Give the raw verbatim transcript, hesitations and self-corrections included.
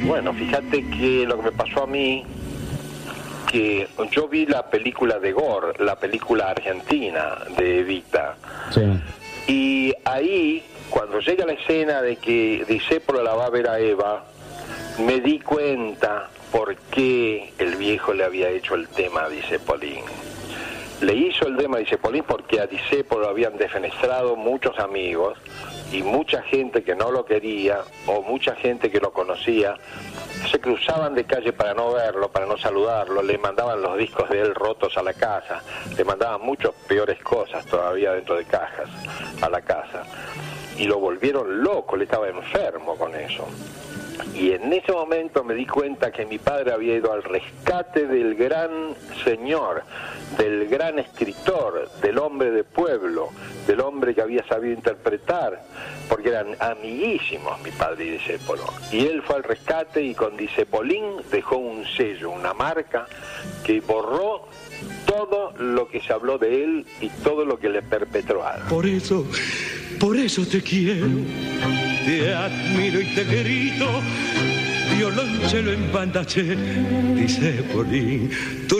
Bueno, fíjate que lo que me pasó a mí, que yo vi la película de Gore, la película argentina de Evita. Sí. Y ahí, cuando llega la escena de que Discépolo la va a ver a Eva, me di cuenta por qué el viejo le había hecho el tema a Discepolín. Le hizo el tema a Discepolín porque a Discépolo lo habían defenestrado muchos amigos y mucha gente que no lo quería o mucha gente que lo conocía se cruzaban de calle para no verlo, para no saludarlo, le mandaban los discos de él rotos a la casa, le mandaban muchas peores cosas todavía dentro de cajas a la casa y lo volvieron loco, le estaba enfermo con eso. Y en ese momento me di cuenta que mi padre había ido al rescate del gran señor, del gran escritor, del hombre de pueblo, del hombre que había sabido interpretar, porque eran amiguísimos mi padre y Discépolo. Y él fue al rescate y con Discepolín dejó un sello, una marca, que borró todo lo que se habló de él y todo lo que le perpetuaron. Por eso, por eso te quiero, te admiro y te grito, violonchelo en banda che, Discepolín.